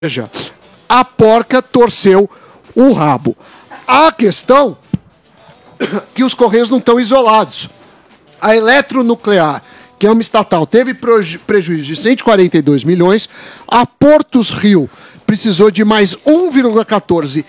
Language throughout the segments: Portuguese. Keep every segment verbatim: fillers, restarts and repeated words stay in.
seja, a porca torceu o rabo. A questão que os Correios não estão isolados. A Eletronuclear, que é uma estatal, teve prejuízo de cento e quarenta e dois milhões. A Portos Rio precisou de mais um vírgula quatorze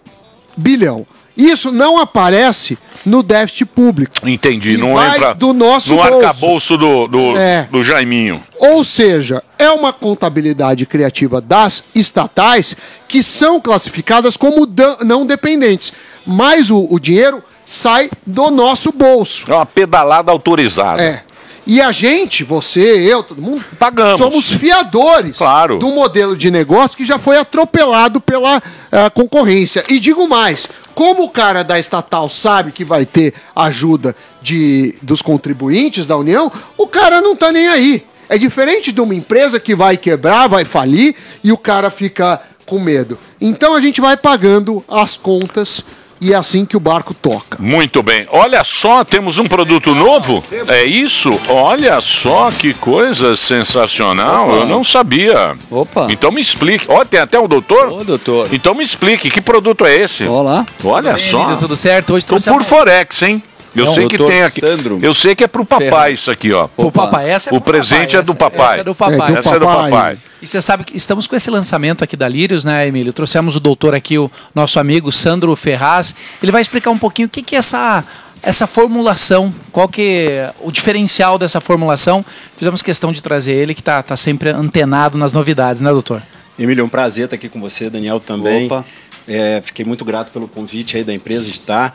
bilhão. Isso não aparece no déficit público. Entendi, não entra do nosso no bolso. arcabouço do, do, é. do Jaiminho. Ou seja, é uma contabilidade criativa das estatais que são classificadas como não dependentes. Mas o, o dinheiro sai do nosso bolso. É uma pedalada autorizada. É. E a gente, você, eu, todo mundo, pagamos. Somos fiadores claro. do modelo de negócio que já foi atropelado pela uh, concorrência. E digo mais, como o cara da estatal sabe que vai ter ajuda de, dos contribuintes da União, o cara não tá nem aí. É diferente de uma empresa que vai quebrar, vai falir e o cara fica com medo. Então a gente vai pagando as contas. E é assim que o barco toca. Muito bem. Olha só, temos um produto novo. É isso? Olha só que coisa sensacional. Opa. Eu não sabia. Opa. Então me explique. Ó, tem até o doutor? Ô, doutor. Então me explique, que produto é esse? Olá. Olha tudo só. Bem, amigo, tudo certo? Hoje Tô por Forex, hein? Eu Não, sei que tem aqui. Sandro eu sei que é pro papai Ferraz. Isso aqui, ó. O papai, essa é O presente papai, é do papai. Essa é do papai. É do essa é do papai. E você sabe que estamos com esse lançamento aqui da Lírios, né, Emílio? Trouxemos o doutor aqui, o nosso amigo Sandro Ferraz. Ele vai explicar um pouquinho o que, que é essa, essa formulação, qual que é o diferencial dessa formulação. Fizemos questão de trazer ele, que está tá sempre antenado nas novidades, né, doutor? Emílio, é um prazer estar aqui com você, Daniel também. Opa. É, fiquei muito grato pelo convite aí da empresa de estar.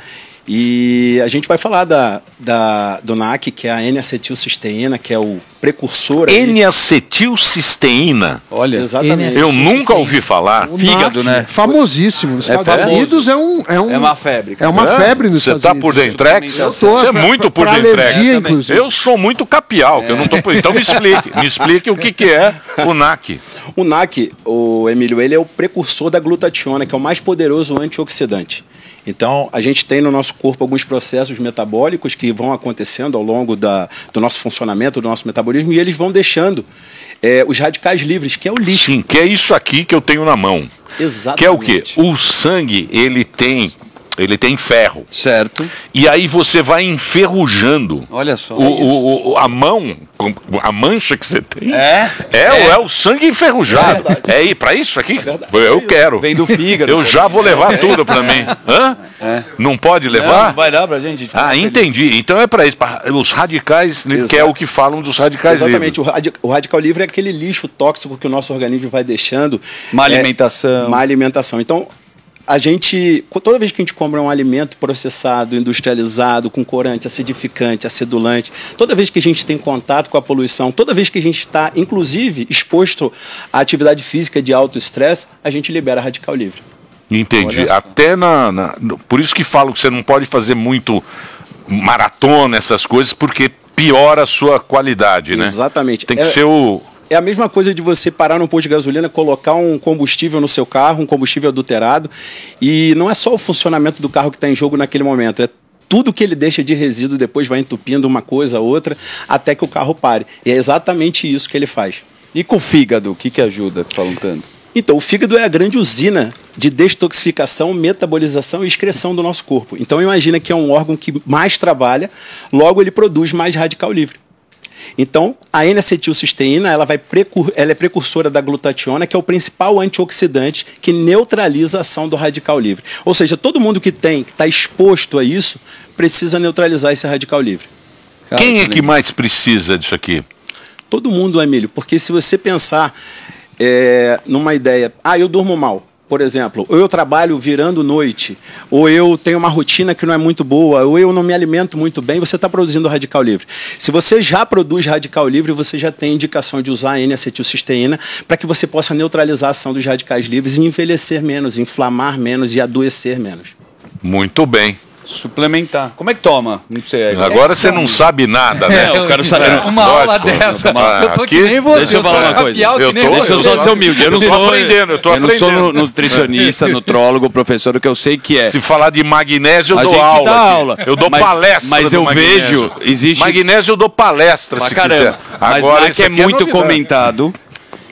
E a gente vai falar da, da, do N A C, que é a N-acetilcisteína, que é o precursor... N-acetilcisteína? Olha, exatamente. Eu nunca ouvi falar. O Fígado, N A C, né? Famosíssimo. Nos É Estados famoso. Unidos é um... É, um, É uma febre. É uma É? febre nos Você Estados tá Unidos. por Dentrex? Eu tô, Você é pra- muito por pra Dentrex. alergia, inclusive. Eu sou muito capial, que eu não tô por... Então me explique. Me explique o que, que é o N A C. O N A C, o Emílio, ele é o precursor da glutationa, que é o mais poderoso antioxidante. Então, a gente tem no nosso corpo alguns processos metabólicos que vão acontecendo ao longo da, do nosso funcionamento, do nosso metabolismo, e eles vão deixando é, os radicais livres, que é o lixo. Sim, que é isso aqui que eu tenho na mão. Exatamente. Que é o quê? O sangue, ele tem... Ele tem ferro. Certo. E aí você vai enferrujando. Olha só. O, o, o, a mão, a mancha que você tem. É? É, é. é o sangue enferrujado. É, é para isso aqui? Eu quero. Vem do fígado. Eu já vou levar tudo para mim. Hã? É. Não pode Não, levar? não vai dar pra gente. Ah, entendi. Então é para isso. Pra os radicais, né, que é o que falam dos radicais Exatamente. livres. O, radi o radical livre é aquele lixo tóxico que o nosso organismo vai deixando. Má alimentação. É, má alimentação. Então, a gente, toda vez que a gente compra um alimento processado, industrializado, com corante, acidificante, acidulante, toda vez que a gente tem contato com a poluição, toda vez que a gente está, inclusive, exposto à atividade física de alto estresse, a gente libera radical livre. Entendi. Até na, na... Por isso que falo que você não pode fazer muito maratona, essas coisas, porque piora a sua qualidade, né? Exatamente. Tem que É... ser o... É a mesma coisa de você parar num posto de gasolina, colocar um combustível no seu carro, um combustível adulterado, e não é só o funcionamento do carro que está em jogo naquele momento, é tudo que ele deixa de resíduo depois vai entupindo uma coisa a outra, até que o carro pare. E é exatamente isso que ele faz. E com o fígado, o que, que ajuda, falando? Então, o fígado é a grande usina de detoxificação, metabolização e excreção do nosso corpo. Então, imagina que é um órgão que mais trabalha, logo ele produz mais radical livre. Então, a N-acetilcisteína ela vai precur ela é precursora da glutationa, que é o principal antioxidante que neutraliza a ação do radical livre. Ou seja, todo mundo que tem, que está exposto a isso, precisa neutralizar esse radical livre. Cara, Quem é que mais precisa disso aqui? Todo mundo, Emílio, porque se você pensar é, numa ideia, ah, eu durmo mal. Por exemplo, ou eu trabalho virando noite, ou eu tenho uma rotina que não é muito boa, ou eu não me alimento muito bem, você está produzindo radical livre. Se você já produz radical livre, você já tem indicação de usar a N-acetilcisteína para que você possa neutralizar a ação dos radicais livres e envelhecer menos, inflamar menos e adoecer menos. Muito bem. Suplementar. Como é que toma? Não sei. Agora você não sabe nada, né? É, eu quero saber. Uma aula dessa. Uma- Eu tô aqui- que nem você. Deixa eu falar uma coisa. Capial que Eu nem tô- você. Deixa eu só ser humilde. Eu não Eu tô sou aprendendo, eu tô não sou aprendendo. nu- nutricionista, nutrólogo, professor, o que eu sei que é. Se falar de magnésio, eu A dou gente aula. dá aqui. aula. Eu dou Mas- palestra. mas do eu magnésio. vejo, existe- Magnésio eu dou palestra, Pra se caramba. quiser. Mas Agora, N A C esse é aqui muito novidade. comentado.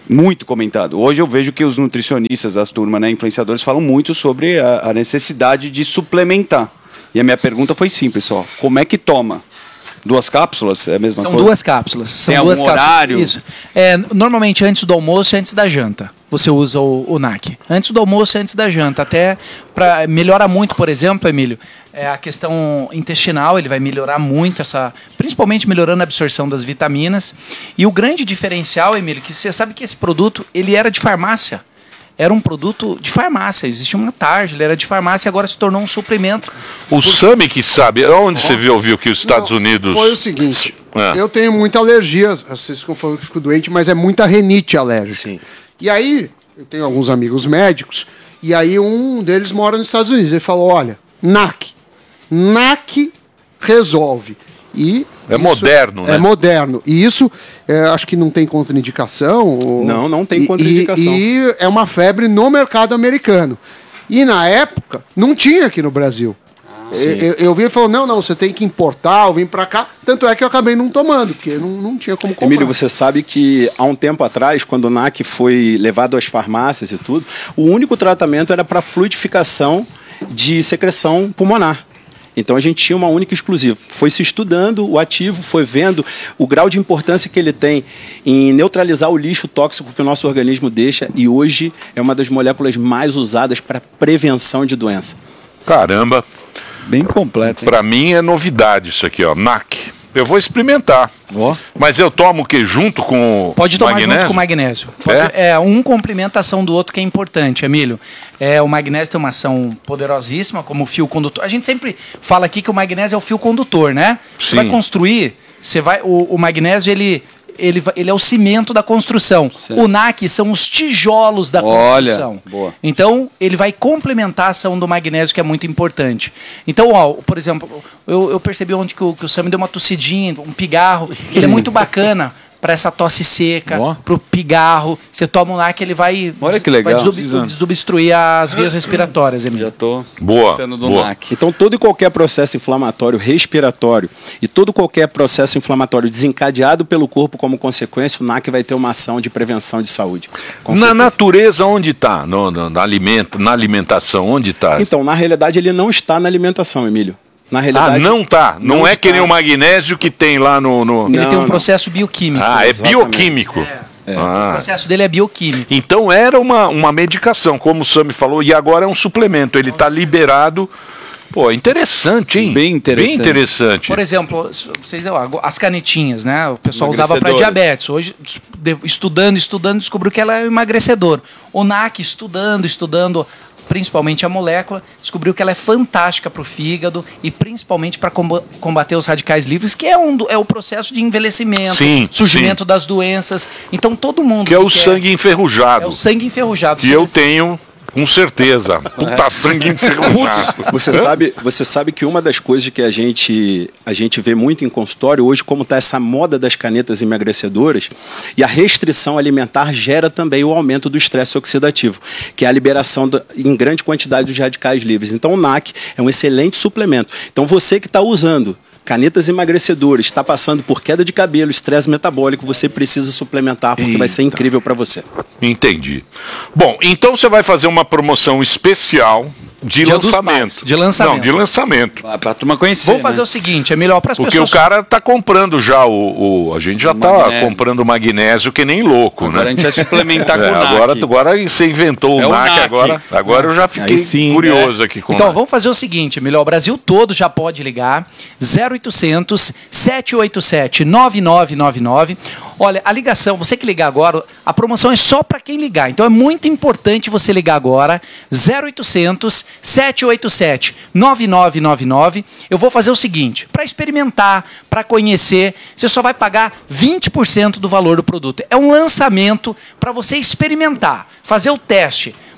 muito comentado. Hoje eu vejo que os nutricionistas, as turmas, né, influenciadores, falam muito sobre a, a necessidade de suplementar. E a minha pergunta foi simples, ó. Como é que toma? Duas cápsulas? É a mesma São coisa? duas cápsulas. São Tem duas algum cápsulas. horário? Isso. É, normalmente antes do almoço e antes da janta. Você usa o, o N A C. Antes do almoço e antes da janta. Até para melhora muito, por exemplo, Emílio, é a questão intestinal, ele vai melhorar muito essa, principalmente melhorando a absorção das vitaminas. E o grande diferencial, Emílio, que você sabe que esse produto, ele era de farmácia. Era um produto de farmácia, existia uma tarja, ele era de farmácia e agora se tornou um suplemento. O Sami que sabe, onde você viu, viu que os Estados Não, Unidos... Foi o seguinte, É. eu tenho muita alergia, vocês ficam falando que eu fico doente, mas é muita renite alérgica. Sim. E aí, eu tenho alguns amigos médicos, e aí um deles mora nos Estados Unidos. Ele falou, olha, N A C. N A C resolve. E É isso moderno, é né? moderno. E isso, é, acho que não tem contraindicação. ou- Não, não tem e- contraindicação. E, e é uma febre no mercado americano. E na época, não tinha aqui no Brasil. eu, eu, eu vi e falou, não, não, você tem que importar, eu vim pra cá. Tanto é que eu acabei não tomando, porque não, não tinha como comprar. Emílio, você sabe que há um tempo atrás, quando o N A C foi levado às farmácias e tudo, o único tratamento era para fluidificação de secreção pulmonar. Então a gente tinha uma única exclusiva. Foi se estudando o ativo, foi vendo o grau de importância que ele tem em neutralizar o lixo tóxico que o nosso organismo deixa, e hoje é uma das moléculas mais usadas para prevenção de doença. Caramba, Bem completo, hein? pra mim é novidade isso aqui, ó, N A C. Eu vou experimentar. Ó. Mas eu tomo o que junto com o Pode tomar magnésio? junto com o magnésio. Pode- É? é, um complementa a ação do outro que é importante, Emílio. É, o magnésio tem uma ação poderosíssima, como o fio condutor. A gente sempre fala aqui que o magnésio é o fio condutor, né? Você Sim. vai construir, você vai, o, o magnésio, ele, ele, va- ele é o cimento da construção. Certo. O N A C são os tijolos da Olha, construção. boa. Então, ele vai complementar a ação do magnésio, que é muito importante. Então, ó, por exemplo, eu, eu percebi ontem que o, que o Sam me deu uma tossidinha, um pigarro. Ele é muito bacana para essa tosse seca, Ó. para o pigarro. Você toma um N A C, ele vai, Olha que legal. vai desob- Precisando. desobstruir as vias respiratórias, Já Emílio. tô Boa, sendo do boa. N A C. Então, todo e qualquer processo inflamatório respiratório e todo e qualquer processo inflamatório desencadeado pelo corpo como consequência, o N A C vai ter uma ação de prevenção de saúde. Com Na certeza. natureza, onde está? No, no, na, alimento, na alimentação, onde está? Então, na realidade, ele não está na alimentação, Emílio. Na Ah, realidade, não tá. Não, não é está. que nem o magnésio que tem lá no... no... Ele Não, tem um não. processo bioquímico. Ah, é exatamente. bioquímico. O Ah. processo dele é bioquímico. Então era uma, uma medicação, como o Sami falou, e agora é um suplemento. Ele está liberado. Pô, interessante, hein? Bem interessante. Bem interessante. Por exemplo, vocês, ó, as canetinhas, né? O pessoal usava para Emagrecedores. diabetes. Hoje, de- estudando, estudando, descobriu que ela é emagrecedor. O N A C, estudando, estudando, principalmente a molécula, descobriu que ela é fantástica para o fígado e principalmente para combater os radicais livres, que é, um, do- é o processo de envelhecimento, Sim, surgimento das doenças. Então todo mundo Que é o quer- sangue enferrujado. é o sangue enferrujado. Que eu tenho, com certeza. Puta sangue enferrujado. Você sabe, você sabe que uma das coisas que a gente, a gente vê muito em consultório hoje, como está essa moda das canetas emagrecedoras, e a restrição alimentar gera também o aumento do estresse oxidativo, que é a liberação da- em grande quantidade dos radicais livres. Então o N A C é um excelente suplemento. Então você que está usando canetas emagrecedoras, está passando por queda de cabelo, estresse metabólico, você precisa suplementar, porque vai ser incrível para você. Entendi. Bom, então você vai fazer uma promoção especial de Dia dos lançamento. Pais, de lançamento. Não, de lançamento. Para a turma conhecer. Vamos fazer né? o seguinte, é melhor para as Porque pessoas... o cara tá comprando já o, o- a gente já O tá magnésio. comprando magnésio que nem louco, Agora a né? gente vai suplementar com É, o N A C. agora, agora você inventou É o o N A C, N A C. agora, agora eu já fiquei Aí sim, curioso aqui com o Então, N A C. vamos fazer o seguinte, melhor, o Brasil todo já pode ligar, zero oitocentos, sete oito sete, nove nove nove nove. Olha, a ligação, você que ligar agora, a promoção é só para quem ligar. Então é muito importante você ligar agora, zero oitocentos, sete oito sete, nove nove nove nove. Eu vou fazer o seguinte, para experimentar, para conhecer, você só vai pagar vinte por cento do valor do produto. É um lançamento para você experimentar, fazer o teste.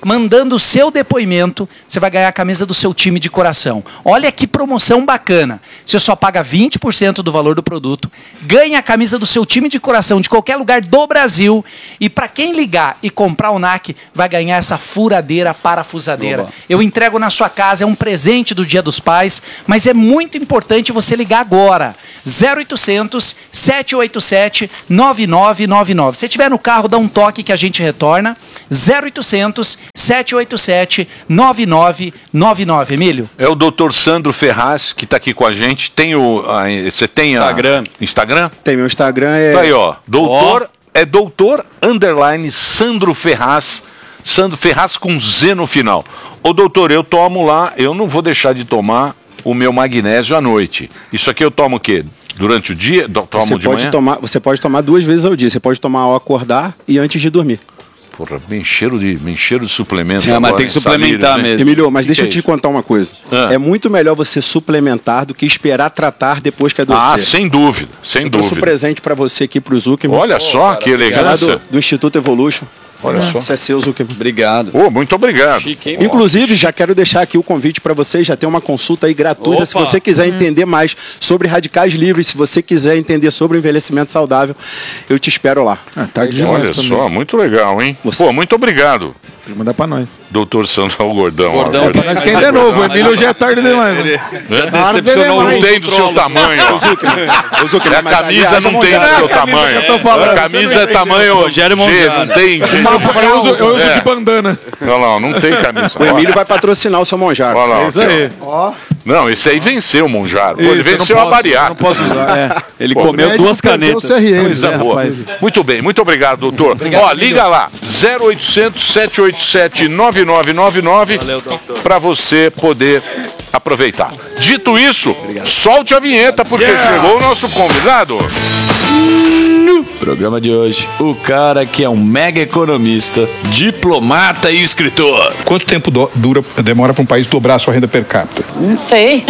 mandando o seu depoimento, você vai ganhar a camisa do seu time de coração. Olha que promoção bacana. Você só paga vinte por cento do valor do produto, ganha a camisa do seu time de coração de qualquer lugar do Brasil, e para quem ligar e comprar o N A C, vai ganhar essa furadeira parafusadeira. Oba. Eu entrego na sua casa, é um presente do Dia dos Pais, mas é muito importante você ligar agora. zero oitocentos, sete oito sete, nove nove nove nove. Se estiver no carro, dá um toque que a gente retorna. zero oitocentos, sete oito sete, nove nove nove nove. Emílio? É o doutor Sandro Ferraz que está aqui com a gente. Tem o, a, você tem a Instagram. Instagram? Tem, meu Instagram é... Tá aí, ó. Doutor, é doutor, underline, Sandro Ferraz. Sandro Ferraz com Z no final. Ô, doutor, eu tomo lá, eu não vou deixar de tomar o meu magnésio à noite. Isso aqui eu tomo o quê? Durante o dia? Do- Tomo Você de pode, manhã? tomar, você pode tomar duas vezes ao dia. Você pode tomar ao acordar e antes de dormir. Porra, me encheram de, me encheram de suplemento. Sim, mas agora, tem que hein, suplementar Salírios, hein? mesmo. Emílio, mas Que deixa que eu é te isso? contar uma coisa. Ah. É muito melhor você suplementar do que esperar tratar depois que adoecer. Ah, sem dúvida, sem Eu trouxe um dúvida. presente pra você aqui pro Zuckerman. Olha só que Esse é lá elegância. do, do Instituto Evolution. Olha só. Isso é seu, Zuckerman. Obrigado. Ô, muito obrigado. Inclusive, já quero deixar aqui o convite para vocês, já tem uma consulta aí gratuita. Opa. Se você quiser entender mais sobre radicais livres, se você quiser entender sobre o envelhecimento saudável, eu te espero lá. Ah, tarde demais Olha pra só, muito legal, hein? Você- Pô, muito obrigado, mim. Mandar pra nós. doutor Sandro o Gordão. Gordão, ó. pra Nós que ainda é novo, o Emílio já é tarde demais. Ele Né? já decepcionou Não o tem do seu tamanho, ó. Ô, Zuckerman, A mas, camisa aliás, não vamos tem do já- seu que eu tamanho. tô falando. A camisa é tamanho Rogério G, Mondial. não tem. Eu uso, eu uso É. de bandana. Não, não, não tem camisa. O Emílio vai patrocinar o seu Monjaro. Olha lá, É isso aqui, aí. ó. Não, esse aí venceu o Monjaro. Pô, ele Isso, eu não venceu a posso- eu bariátrica. Não posso usar. É. Ele Pô, comeu médico duas perdeu canetas. o C R M. Coisa é, boa. rapaz. Muito bem, muito obrigado, doutor. Ó, liga lá, zero oitocentos, sete oito sete, nove nove nove nove para você poder aproveitar. Dito isso, solte a vinheta porque chegou o nosso convidado. Programa de hoje, o cara que é um mega economista, diplomata e escritor. Quanto tempo do- dura, demora para um país dobrar a sua renda per capita? Não sei.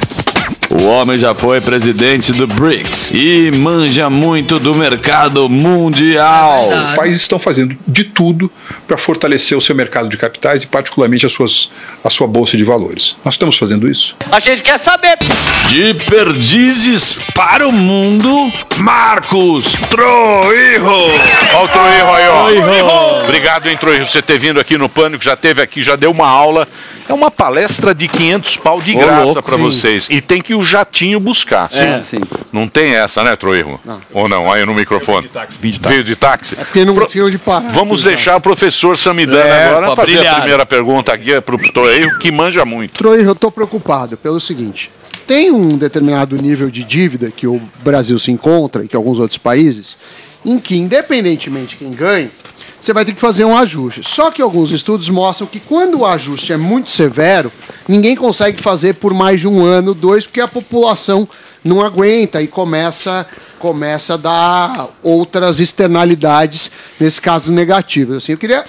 O homem já foi presidente do BRICS e manja muito do mercado mundial. Os países estão fazendo de tudo para fortalecer o seu mercado de capitais e particularmente as suas, a sua bolsa de valores. Nós estamos fazendo isso? A gente quer saber. De perdizes para o mundo, Marcos Troirro. Ó o Troirro aí, ó. Obrigado, hein, Troirro, você ter vindo aqui no Pânico, já teve aqui, já deu uma aula. É uma palestra de quinhentos pau de graça louco, para sim. vocês. E tem que o jatinho buscar. É, sim. Não tem essa, né, Troirro? Ou não? Aí no microfone. Veio de táxi. Porque não tinha onde parar. Vamos deixar o professor Samidana É, agora pra fazer brilhar. a primeira pergunta aqui pro Troirro, que manja muito. Troirro, eu estou preocupado pelo seguinte: tem um determinado nível de dívida que o Brasil se encontra e que alguns outros países, em que, independentemente de quem ganhe, você vai ter que fazer um ajuste. Só que alguns estudos mostram que quando o ajuste é muito severo, ninguém consegue fazer por mais de um ano, dois, porque a população não aguenta e começa, começa a dar outras externalidades, nesse caso negativas. Assim, eu queria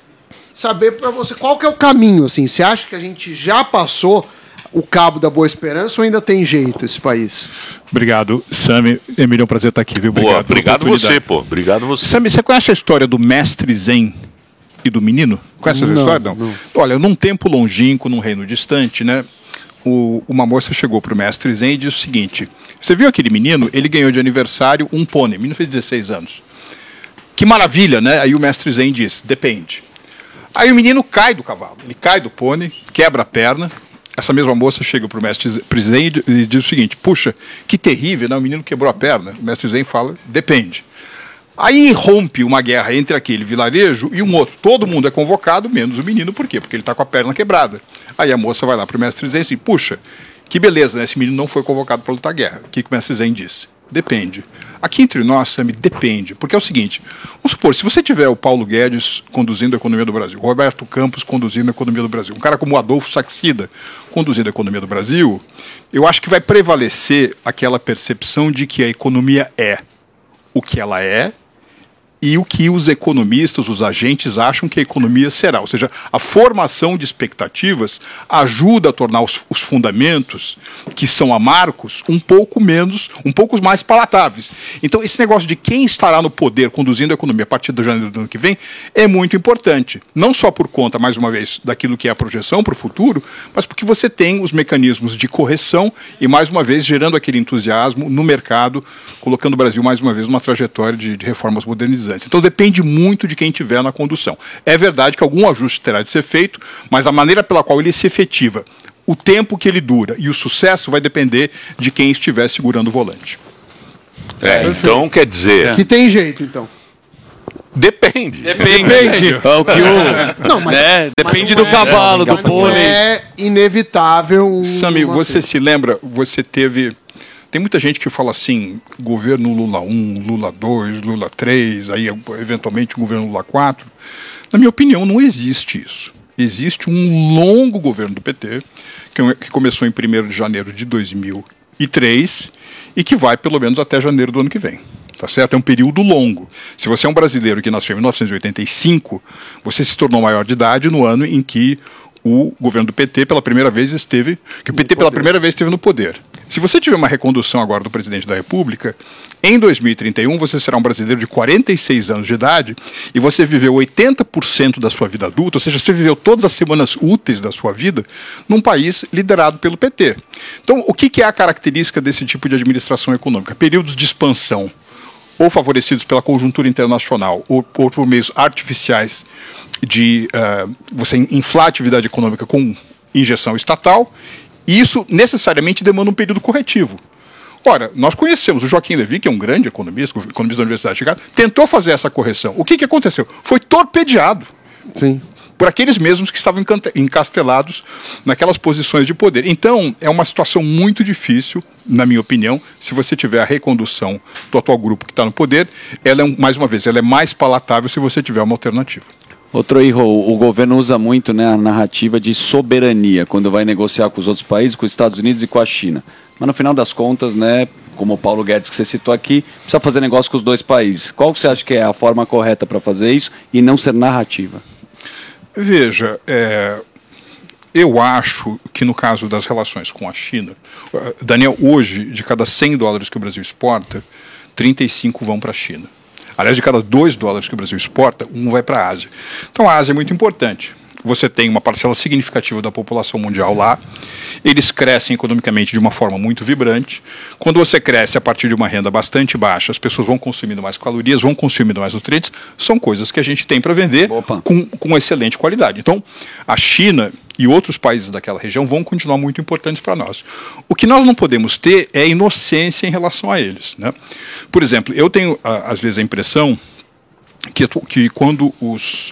saber para você qual que é o caminho. Assim, você acha que a gente já passou o cabo da Boa Esperança ou ainda tem jeito esse país? Obrigado, Sami. Emílio, é um prazer estar aqui, viu? Boa, pela obrigado oportunidade. você, pô. Obrigado você. Sami, você conhece a história do mestre Zen e do menino? Conhece essa Não, história? Não. não. Olha, num tempo longínquo, num reino distante, né? O, uma moça chegou pro mestre Zen e disse o seguinte: você viu aquele menino? Ele ganhou de aniversário um pônei. O menino fez dezesseis anos. Que maravilha, né? Aí o mestre Zen disse: depende. Aí o menino cai do cavalo, ele cai do pônei, quebra a perna. Essa mesma moça chega para o mestre Zen e diz o seguinte: puxa, que terrível, né? O menino quebrou a perna. O mestre Zen fala: depende. Aí rompe uma guerra entre aquele vilarejo e um outro. Todo mundo é convocado, menos o menino. Por quê? Porque ele está com a perna quebrada. Aí a moça vai lá para o mestre Zen e diz: puxa, que beleza, né? Esse menino não foi convocado para lutar a guerra. O que, que o mestre Zen disse? Depende. Aqui entre nós, Sami, depende. Porque é o seguinte: vamos supor, se você tiver o Paulo Guedes conduzindo a economia do Brasil, o Roberto Campos conduzindo a economia do Brasil, um cara como o Adolfo Saxida conduzindo a economia do Brasil, eu acho que vai prevalecer aquela percepção de que a economia é o que ela é e o que os economistas, os agentes acham que a economia será. Ou seja, a formação de expectativas ajuda a tornar os, os fundamentos, que são amargos, um pouco menos, um pouco mais palatáveis. Então, esse negócio de quem estará no poder conduzindo a economia a partir de janeiro do ano que vem é muito importante. Não só por conta, mais uma vez, daquilo que é a projeção para o futuro, mas porque você tem os mecanismos de correção e, mais uma vez, gerando aquele entusiasmo no mercado, colocando o Brasil, mais uma vez, numa trajetória de, de reformas modernizantes. Então depende muito de quem estiver na condução. É verdade que algum ajuste terá de ser feito, mas a maneira pela qual ele se efetiva, o tempo que ele dura e o sucesso vai depender de quem estiver segurando o volante. É, então, quer dizer... Que tem jeito, então. Depende. Depende. Depende. É o que o... Não, mas, né? Depende mas do não é- cavalo, do mas não pônei. é inevitável. um- Sami, uma você coisa. se lembra, você teve... Tem muita gente que fala assim, governo Lula um, Lula dois, Lula três, aí eventualmente um governo Lula quatro. Na minha opinião, não existe isso. Existe um longo governo do P T, que, que começou em primeiro de janeiro de dois mil e três e que vai pelo menos até janeiro do ano que vem. Tá certo? É um período longo. Se você é um brasileiro que nasceu em mil novecentos e oitenta e cinco, você se tornou maior de idade no ano em que o governo do P T pela primeira vez esteve, que o P T pela primeira vez esteve no poder. Se você tiver uma recondução agora do presidente da República, em dois mil e trinta e um você será um brasileiro de quarenta e seis anos de idade e você viveu oitenta por cento da sua vida adulta, ou seja, você viveu todas as semanas úteis da sua vida num país liderado pelo P T. Então, o que que é a característica desse tipo de administração econômica? Períodos de expansão, ou favorecidos pela conjuntura internacional, ou, ou por meios artificiais de uh, você inflar a atividade econômica com injeção estatal, e isso necessariamente demanda um período corretivo. Ora, nós conhecemos o Joaquim Levy, que é um grande economista, economista da Universidade de Chicago, tentou fazer essa correção. O que, que aconteceu? Foi torpedeado. Sim. Por aqueles mesmos que estavam encastelados naquelas posições de poder. Então, é uma situação muito difícil, na minha opinião, se você tiver a recondução do atual grupo que está no poder, ela é, mais uma vez, ela é mais palatável se você tiver uma alternativa. Outro erro, o governo usa muito, né, a narrativa de soberania quando vai negociar com os outros países, com os Estados Unidos e com a China. Mas no final das contas, né, como o Paulo Guedes que você citou aqui, precisa fazer negócio com os dois países. Qual que você acha que é a forma correta para fazer isso e não ser narrativa? Veja, é, eu acho que no caso das relações com a China, Daniel, hoje, de cada cem dólares que o Brasil exporta, trinta e cinco vão para a China. Aliás, de cada dois dólares que o Brasil exporta, um vai para a Ásia. Então a Ásia é muito importante. Você tem uma parcela significativa da população mundial lá, eles crescem economicamente de uma forma muito vibrante. Quando você cresce a partir de uma renda bastante baixa, as pessoas vão consumindo mais calorias, vão consumindo mais nutrientes, são coisas que a gente tem para vender com, com excelente qualidade. Então, a China e outros países daquela região vão continuar muito importantes para nós. O que nós não podemos ter é inocência em relação a eles, né? Por exemplo, eu tenho, às vezes, a impressão que, que quando os...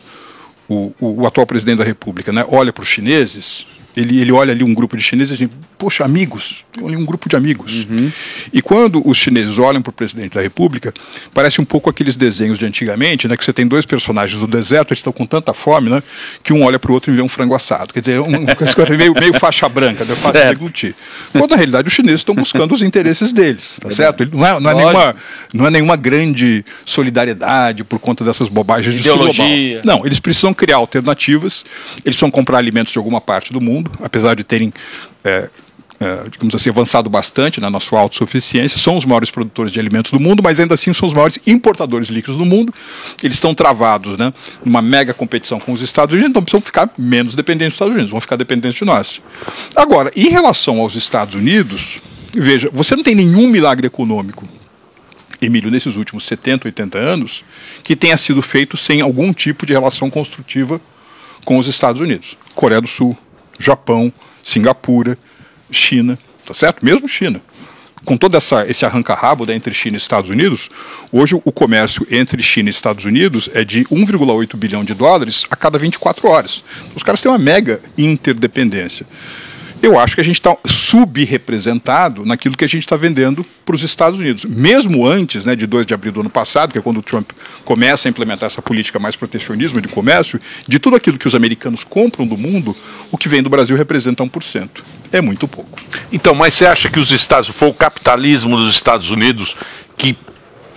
O, o, o atual presidente da República, né, olha para os chineses, ele, ele olha ali um grupo de chineses e diz, poxa, amigos, tem ali um grupo de amigos. Uhum. E quando os chineses olham para o presidente da República, parece um pouco aqueles desenhos de antigamente, né, que você tem dois personagens do deserto, eles estão com tanta fome, né, que um olha para o outro e vê um frango assado. Quer dizer, uma um, coisa meio, meio faixa branca, né, fácil de deglutir. Quando, na realidade, os chineses estão buscando os interesses deles, tá certo? Não é, não, é nenhuma, não é nenhuma grande solidariedade por conta dessas bobagens de ideologia. Não, eles precisam criar alternativas, eles precisam comprar alimentos de alguma parte do mundo, apesar de terem, é, é, digamos assim, avançado bastante, né, na sua autossuficiência, são os maiores produtores de alimentos do mundo, mas ainda assim são os maiores importadores líquidos do mundo. Eles estão travados, né, numa mega competição com os Estados Unidos, então precisam ficar menos dependentes dos Estados Unidos, vão ficar dependentes de nós. Agora, em relação aos Estados Unidos, veja, você não tem nenhum milagre econômico, Emílio, nesses últimos setenta, oitenta anos, que tenha sido feito sem algum tipo de relação construtiva com os Estados Unidos. Coreia do Sul, Japão, Singapura, China, tá certo? Mesmo China. Com todo essa, esse arranca-rabo, né, entre China e Estados Unidos, hoje o comércio entre China e Estados Unidos é de um vírgula oito bilhão de dólares a cada vinte e quatro horas. Os caras têm uma mega interdependência. Eu acho que a gente está subrepresentado naquilo que a gente está vendendo para os Estados Unidos. Mesmo antes, né, de dois de abril do ano passado, que é quando o Trump começa a implementar essa política mais protecionismo de comércio, de tudo aquilo que os americanos compram do mundo, o que vem do Brasil representa um por cento. É muito pouco. Então, mas você acha que os Estados, foi o capitalismo dos Estados Unidos que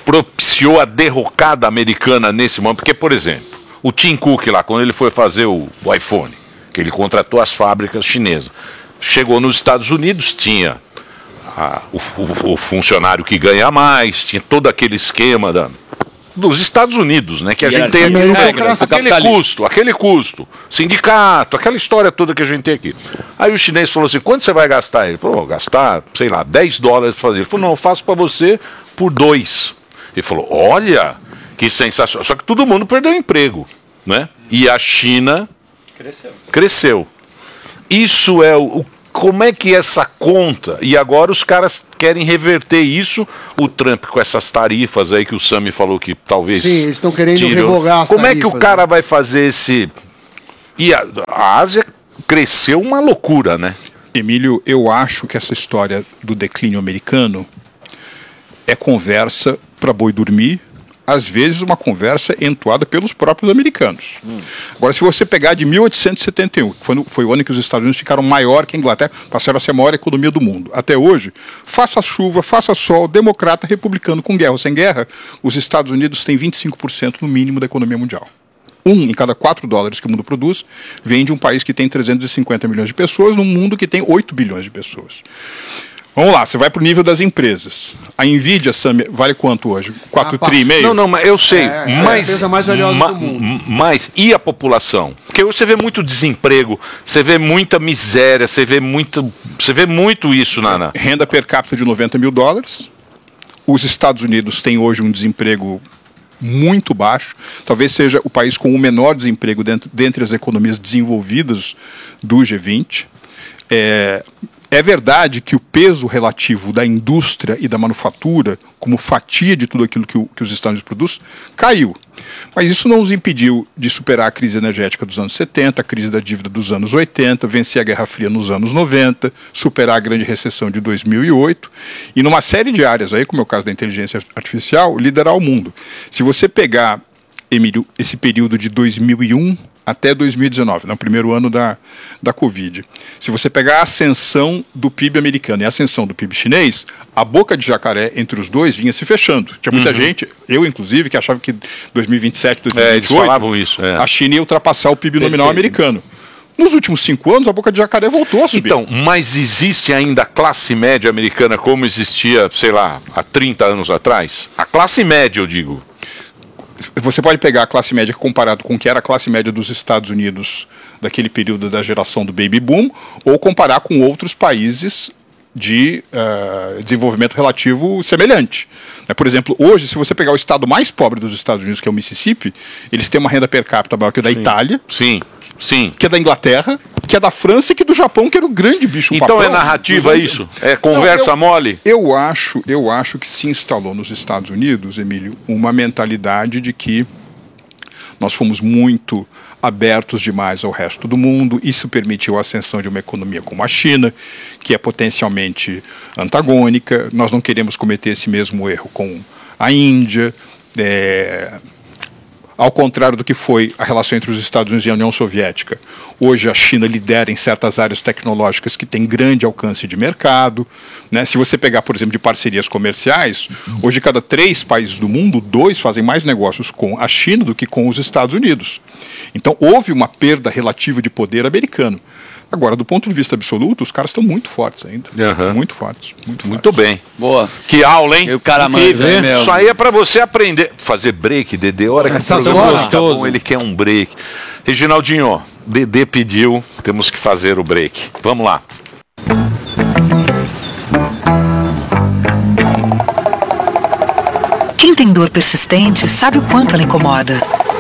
propiciou a derrocada americana nesse momento? Porque, por exemplo, o Tim Cook lá, quando ele foi fazer o, o iPhone, que ele contratou as fábricas chinesas, chegou nos Estados Unidos, tinha a, o, o, o funcionário que ganha mais, tinha todo aquele esquema da, dos Estados Unidos, né? Que a E gente era- tem aqui no regras, Brasil. Aquele capitalismo. custo, aquele custo, sindicato, aquela história toda que a gente tem aqui. Aí o chinês falou assim, quanto você vai gastar? Ele falou, gastar, sei lá, dez dólares para fazer. Ele falou, não, eu faço para você por dois. Ele falou, olha, que sensacional. Só que todo mundo perdeu o emprego, né? E a China Cresceu. cresceu. Isso é o, o- como é que essa conta, e agora os caras querem reverter isso, o Trump com essas tarifas aí que o Sami falou que talvez Sim, eles estão querendo tirou. revogar as Como é que o tarifas, cara né? vai fazer esse... E a, a Ásia cresceu uma loucura, né? Emílio, eu acho que essa história do declínio americano é conversa para boi dormir, às vezes uma conversa entoada pelos próprios americanos. Hum. Agora, se você pegar de mil oitocentos e setenta e um, que foi, no- foi o ano em que os Estados Unidos ficaram maior que a Inglaterra, passaram a ser a maior economia do mundo. Até hoje, faça chuva, faça sol, democrata, republicano, com guerra ou sem guerra, os Estados Unidos têm vinte e cinco por cento no mínimo da economia mundial. Um em cada quatro dólares que o mundo produz vem de um país que tem trezentos e cinquenta milhões de pessoas, num mundo que tem oito bilhões de pessoas. Vamos lá, você vai para o nível das empresas. A Nvidia, Sam, vale quanto hoje? quatro Ah, tri e meio? Não, não, mas eu sei. É, é a mas, empresa mais valiosa ma- do mundo. m- Mas e a população? Porque hoje você vê muito desemprego, você vê muita miséria, você vê muito, você vê muito isso na... na- Renda per capita de noventa mil dólares. Os Estados Unidos têm hoje um desemprego muito baixo. Talvez seja o país com o menor desemprego dentro, dentre as economias desenvolvidas do G vinte. É, é verdade que o peso relativo da indústria e da manufatura, como fatia de tudo aquilo que, o, que os Estados Unidos produzem, caiu. Mas isso não os impediu de superar a crise energética dos anos setenta, a crise da dívida dos anos oitenta, vencer a Guerra Fria nos anos noventa, superar a grande recessão de dois mil e oito e numa série de áreas, aí, como é o caso da inteligência artificial, liderar o mundo. Se você pegar, Emílio, esse período de dois mil e um até dois mil e dezenove, no primeiro ano da, da Covid. Se você pegar a ascensão do P I B americano e a ascensão do P I B chinês, a boca de jacaré entre os dois vinha se fechando. Tinha muita Uhum. gente, eu inclusive, que achava que dois mil e vinte e sete, dois mil e É, vinte e eles oito, falavam isso. é. a China ia ultrapassar o P I B nominal Perfeito. americano. Nos últimos cinco anos, a boca de jacaré voltou a subir. Então, mas existe ainda a classe média americana como existia, sei lá, há trinta anos atrás? A classe média, eu digo. Você pode pegar a classe média comparado com o que era a classe média dos Estados Unidos daquele período da geração do baby boom, ou comparar com outros países de uh, desenvolvimento relativo semelhante. Né, por exemplo, hoje, se você pegar o estado mais pobre dos Estados Unidos, que é o Mississippi, eles têm uma renda per capita maior que a da Itália, Sim, sim. que é da Inglaterra, que é da França e que é do Japão, que era o grande bicho Então papão. é narrativa Dos- isso? É conversa Não, eu- mole? Eu acho, eu acho que se instalou nos Estados Unidos, Emílio, uma mentalidade de que nós fomos muito abertos demais ao resto do mundo. Isso permitiu a ascensão de uma economia como a China, que é potencialmente antagônica. Nós não queremos cometer esse mesmo erro com a Índia. É, ao contrário do que foi a relação entre os Estados Unidos e a União Soviética, hoje a China lidera em certas áreas tecnológicas que têm grande alcance de mercado. Né? Se você pegar, por exemplo, de parcerias comerciais, hoje cada três países do mundo, dois fazem mais negócios com a China do que com os Estados Unidos. Então houve uma perda relativa de poder americano. Agora, do ponto de vista absoluto, os caras estão muito fortes ainda. Aham. Muito fortes. Muito, Muito fortes. bem. Boa. Que aula, hein? E o cara manja, Incrível. né, meu? Isso aí é pra você aprender. Fazer break, Dedê. A hora que Essas o programa horas. fica bom, ele quer um break. Reginaldinho, Dedê pediu, temos que fazer o break. Vamos lá. Quem tem dor persistente sabe o quanto ela incomoda.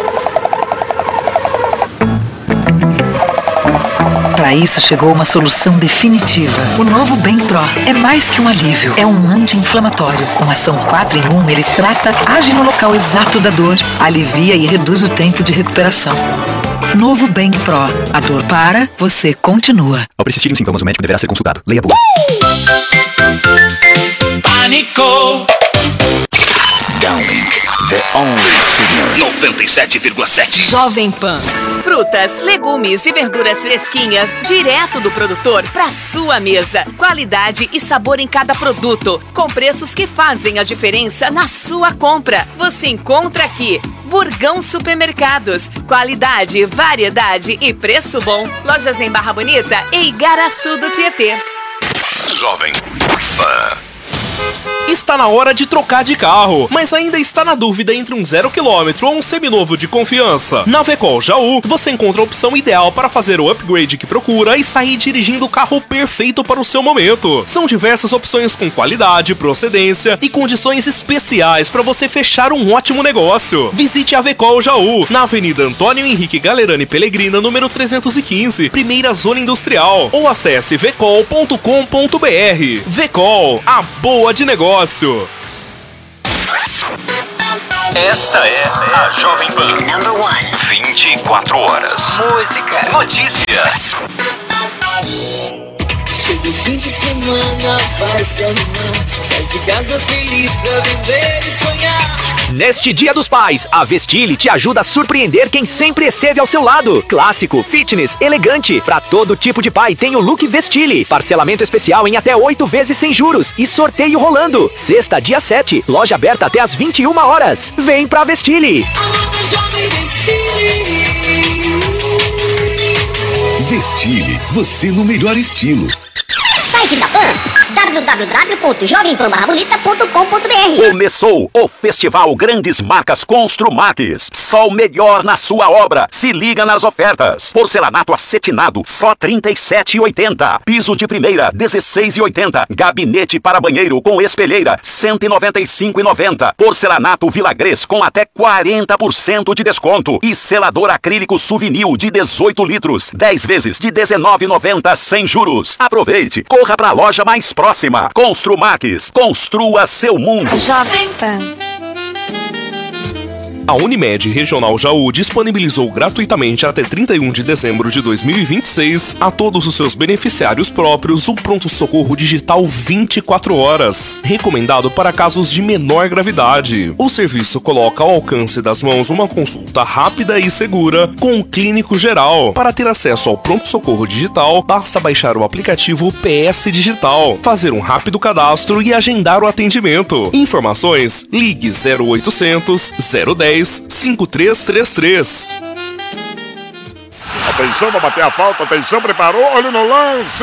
Para isso chegou uma solução definitiva. O novo Bem Pro é mais que um alívio, é um anti-inflamatório. Com ação quatro em um, ele trata, age no local exato da dor, alivia e reduz o tempo de recuperação. Novo Bem Pro. A dor para, você continua. Ao persistirem sintomas, o médico deverá ser consultado. Leia a bula. Pânico. Downlink, the only signal. noventa e sete vírgula sete. Jovem Pan. Frutas, legumes e verduras fresquinhas, direto do produtor para sua mesa. Qualidade e sabor em cada produto, com preços que fazem a diferença na sua compra. Você encontra aqui. Burgão Supermercados. Qualidade, variedade e preço bom. Lojas em Barra Bonita e Igaraçu do Tietê. Jovem Pan. Está na hora de trocar de carro, mas ainda está na dúvida entre um zero quilômetro ou um seminovo de confiança. Na Vecol Jaú, você encontra a opção ideal para fazer o upgrade que procura e sair dirigindo o carro perfeito para o seu momento. São diversas opções com qualidade, procedência e condições especiais para você fechar um ótimo negócio. Visite a Vecol Jaú, na Avenida Antônio Henrique Galerani Pellegrina, número trezentos e quinze, primeira zona industrial, ou acesse vecol ponto com ponto br. Vecol, a boa de negócio. Esta é a Jovem Pan. vinte e quatro horas. Música. Notícia. Chega o fim de semana, vai se animar. Sai de casa feliz pra viver e sonhar. Neste Dia dos Pais, a Vestile te ajuda a surpreender quem sempre esteve ao seu lado. Clássico, fitness, elegante. Pra todo tipo de pai tem o look Vestile. Parcelamento especial em até oito vezes sem juros e sorteio rolando. Sexta, dia sete, loja aberta até às vinte e uma horas. Vem pra Vestile. Vestile, você no melhor estilo. Site da Pan, w w w ponto jovem pan barra bonita ponto com ponto br. Começou o Festival Grandes Marcas Construmax. Só o melhor na sua obra. Se liga nas ofertas. Porcelanato acetinado, só trinta e sete reais e oitenta centavos. Piso de primeira, dezesseis reais e oitenta centavos. Gabinete para banheiro com espelheira, cento e noventa e cinco reais e noventa centavos. Porcelanato Villagrés com até quarenta por cento de desconto. E selador acrílico Souvenir de dezoito litros, dez vezes de dezenove reais e noventa centavos sem juros. Aproveite. Corra para a loja mais próxima. Construmax. Construa seu mundo. Jovem Pan. A Unimed Regional Jaú disponibilizou gratuitamente até trinta e um de dezembro de dois mil e vinte e seis a todos os seus beneficiários próprios o pronto-socorro digital vinte e quatro horas, recomendado para casos de menor gravidade. O serviço coloca ao alcance das mãos uma consulta rápida e segura com um clínico geral. Para ter acesso ao pronto-socorro digital, basta baixar o aplicativo P S Digital, fazer um rápido cadastro e agendar o atendimento. Informações, ligue zero oitocentos, zero dez, cinco três três três. Atenção, vai bater a falta, atenção, preparou, olho no lance.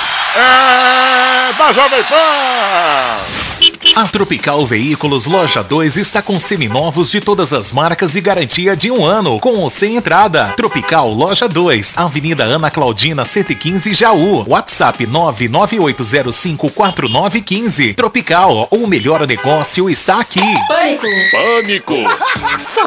É da Jovem Pan. A Tropical Veículos Loja dois está com seminovos de todas as marcas e garantia de um ano, com ou sem entrada. Tropical Loja dois, Avenida Ana Claudina cento e quinze, Jaú. WhatsApp nove nove oito zero cinco quatro nove um cinco. Tropical, o melhor negócio está aqui. Pânico. Pânico.